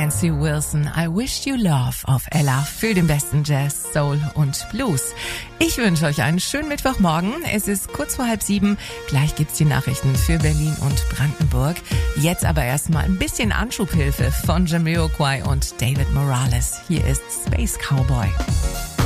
Nancy Wilson, I Wish You Love auf Ella für den besten Jazz, Soul und Blues. Ich wünsche euch einen schönen Mittwochmorgen. Es ist kurz vor 6:30. Gleich gibt's die Nachrichten für Berlin und Brandenburg. Jetzt aber erstmal ein bisschen Anschubhilfe von Jamiroquai und David Morales. Hier ist Space Cowboy.